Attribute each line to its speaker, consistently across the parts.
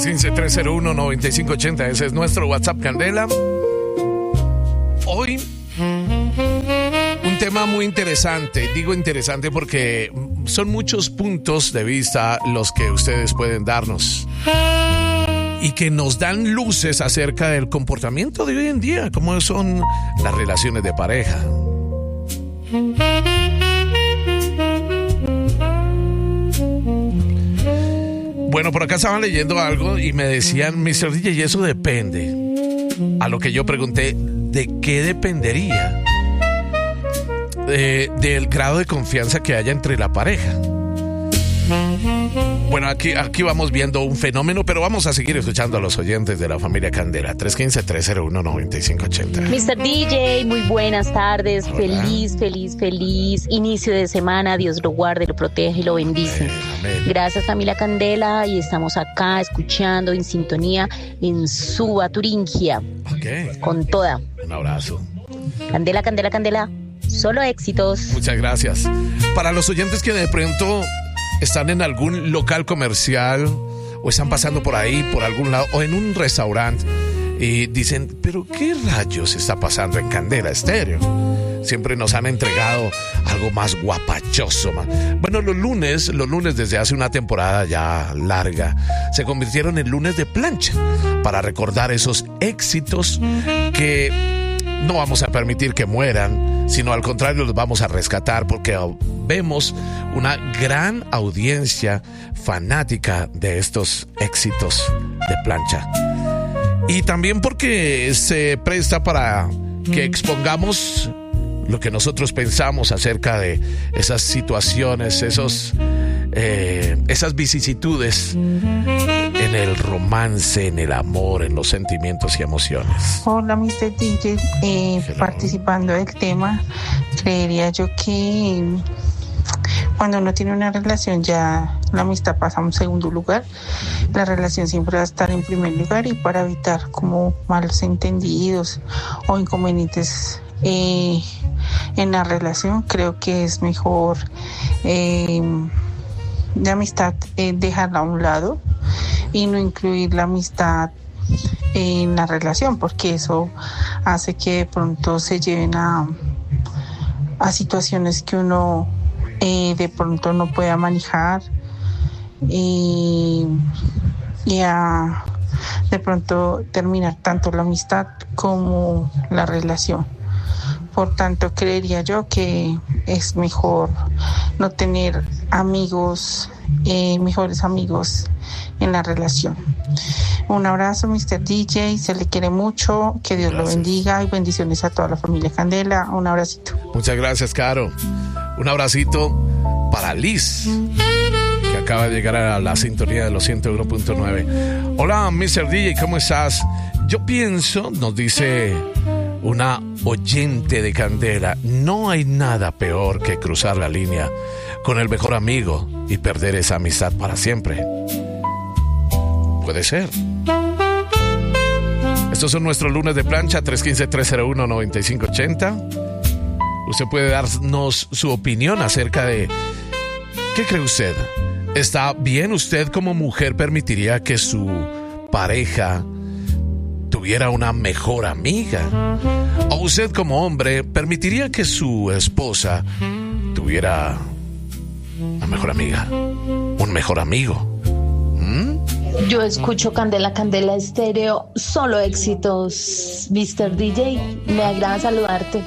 Speaker 1: 315-301-9580. Ese es nuestro WhatsApp, Candela. Hoy, un tema muy interesante. Digo interesante porque son muchos puntos de vista los que ustedes pueden darnos y que nos dan luces acerca del comportamiento de hoy en día, cómo son las relaciones de pareja. Bueno, por acá estaban leyendo algo y me decían, Mr. DJ, y eso depende. A lo que yo pregunté, ¿de qué dependería? Del grado de confianza que haya entre la pareja. Bueno, aquí vamos viendo un fenómeno, pero vamos a seguir escuchando a los oyentes de la familia Candela. 315-301-9580.
Speaker 2: Mr. DJ, muy buenas tardes.
Speaker 1: Hola.
Speaker 2: Feliz inicio de semana. Dios lo guarde, lo protege y lo bendice.
Speaker 1: Amén.
Speaker 2: Gracias, familia Candela, y estamos acá escuchando en sintonía en Suba, Turingia,
Speaker 1: Ok,
Speaker 2: con toda.
Speaker 1: un abrazo.
Speaker 2: Candela, solo éxitos.
Speaker 1: Muchas gracias. Para los oyentes que de pronto están en algún local comercial o están pasando por ahí, por algún lado, o en un restaurante y dicen, pero ¿qué rayos está pasando en Candela Estéreo? Siempre nos han entregado algo más guapachoso, más. Bueno, los lunes desde hace una temporada ya larga se convirtieron en lunes de plancha para recordar esos éxitos que no vamos a permitir que mueran, sino al contrario los vamos a rescatar porque vemos una gran audiencia fanática de estos éxitos de plancha. Y también porque se presta para que expongamos lo que nosotros pensamos acerca de esas situaciones, esas vicisitudes en el romance, en el amor, en los sentimientos y emociones.
Speaker 3: Hola, Mr. DJ. Participando del tema, creería yo que cuando uno tiene una relación ya la amistad pasa a un segundo lugar. La relación siempre va a estar en primer lugar, y para evitar como malos entendidos o inconvenientes en la relación, creo que es mejor de amistad dejarla a un lado y no incluir la amistad en la relación, porque eso hace que de pronto se lleven a situaciones que uno de pronto no pueda manejar y a de pronto terminar tanto la amistad como la relación. Por tanto, creería yo que es mejor no tener amigos, mejores amigos en la relación. Un abrazo, Mr. DJ, se le quiere mucho, que Dios lo bendiga y bendiciones a toda la familia Candela. Un abracito.
Speaker 1: Muchas gracias, Caro. Un abracito para Liz, que acaba de llegar a la sintonía de los 101.9. Hola, Mr. DJ, ¿cómo estás? Yo pienso, nos dice una oyente de Candela, no hay nada peor que cruzar la línea con el mejor amigo y perder esa amistad para siempre. Puede ser. Estos son nuestros lunes de plancha, 315-301-9580. Usted puede darnos su opinión acerca de ¿qué cree usted? ¿Está bien usted como mujer permitiría que su pareja tuviera una mejor amiga? ¿O usted como hombre permitiría que su esposa tuviera una mejor amiga, un mejor amigo?
Speaker 4: Yo escucho Candela Estéreo, solo éxitos, Mr. DJ. Me agrada saludarte.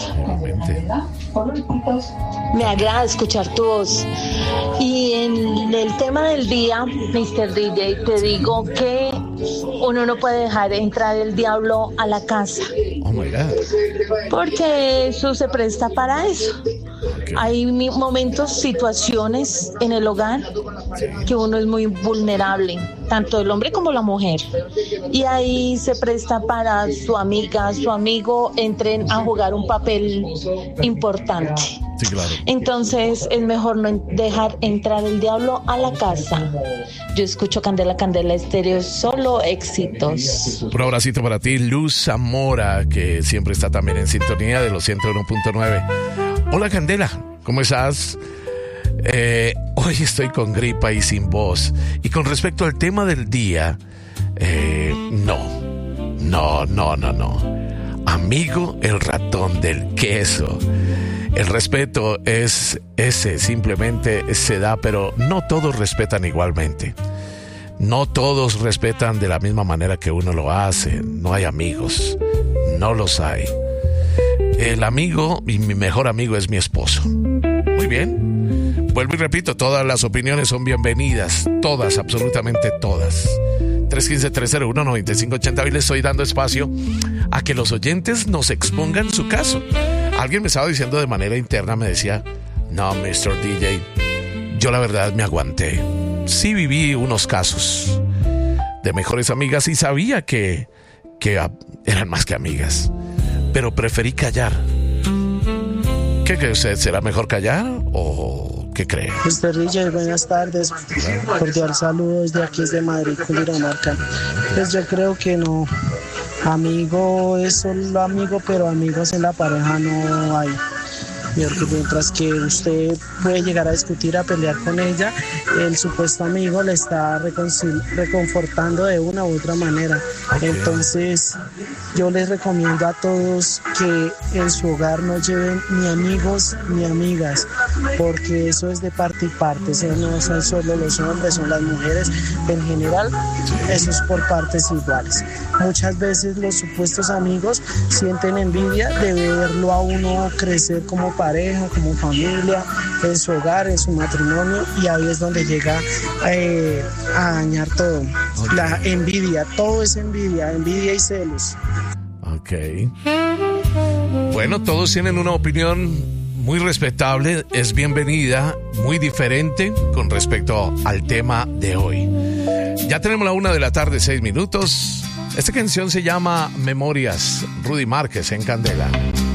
Speaker 4: Me agrada escuchar tu voz. Y en el tema del día, Mr. DJ, te digo que uno no puede dejar entrar el diablo a la casa.
Speaker 1: Oh my God.
Speaker 4: Porque eso se presta para eso. Okay. Hay momentos, situaciones en el hogar que uno es muy vulnerable, tanto el hombre como la mujer. Y ahí se presta para su amiga, su amigo entren a jugar un papel importante.
Speaker 1: Sí, claro.
Speaker 4: Entonces es mejor no dejar entrar el diablo a la casa. Yo escucho Candela Estéreo, solo éxitos.
Speaker 1: Un abracito para ti, Luz Zamora, que siempre está también en sintonía de los 101.9. Hola, Candela, ¿cómo estás? Hoy estoy con gripa y sin voz. Y con respecto al tema del día, no. Amigo, el ratón del queso. El respeto es ese, simplemente se da, pero no todos respetan igualmente. No todos respetan de la misma manera que uno lo hace. No hay amigos, no los hay. El amigo y mi mejor amigo es mi esposo. Muy bien. Vuelvo y repito, todas las opiniones son bienvenidas. Todas, absolutamente todas. 315-301-9580. Hoy les estoy dando espacio a que los oyentes nos expongan su caso. Alguien me estaba diciendo de manera interna, me decía, no, Mr. DJ, yo la verdad me aguanté. Sí viví unos casos de mejores amigas y sabía que eran más que amigas, pero preferí callar. ¿Qué cree usted? ¿Será mejor callar o qué cree?
Speaker 5: Mr. DJ, buenas tardes. Cordial saludo desde aquí, desde Madrid, Cundinamarca. Pues yo creo que no. Amigo es solo amigo, pero amigos en la pareja no hay. Mientras que usted puede llegar a discutir, a pelear con ella, el supuesto amigo le está reconfortando de una u otra manera. Okay. Entonces, yo les recomiendo a todos que en su hogar no lleven ni amigos ni amigas, porque eso es de parte y parte. Eso no son solo los hombres, son las mujeres. En general, eso es por partes iguales. Muchas veces los supuestos amigos sienten envidia de verlo a uno crecer como pareja, como familia, en su hogar, en su matrimonio, y ahí es donde llega a dañar todo. Okay. La envidia, todo es envidia y celos.
Speaker 1: Ok. Bueno, todos tienen una opinión muy respetable, es bienvenida, muy diferente con respecto al tema de hoy. Ya tenemos la 1:06 p.m. Esta canción se llama Memorias, Rudy Márquez en Candela.